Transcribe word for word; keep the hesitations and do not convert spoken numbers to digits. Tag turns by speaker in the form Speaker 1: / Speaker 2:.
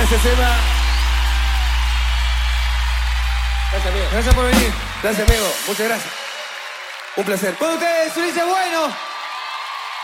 Speaker 1: Gracias, Emma. Gracias, amigo.
Speaker 2: Gracias por venir.
Speaker 1: Gracias, amigo. Muchas gracias. Un placer.
Speaker 2: Con ustedes, Ulises Bueno.